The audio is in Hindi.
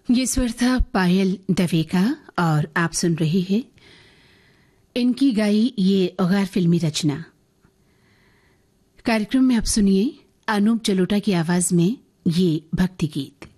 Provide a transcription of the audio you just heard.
ये स्वर था पायल दवे का और आप सुन रहे हैं इनकी गाई ये गैर फिल्मी रचना। कार्यक्रम में आप सुनिए अनूप जलोटा की आवाज में ये भक्ति गीत।